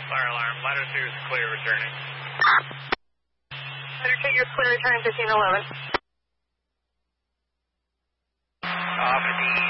Fire alarm. Ladder 2 is clear returning. Ladder 2, you're clear returning 1511. Copy.